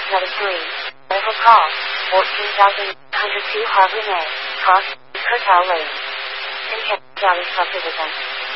Letter 3. Over call. 14,102 Harbor May. Cross. Curtal Lane. In County Subdivision.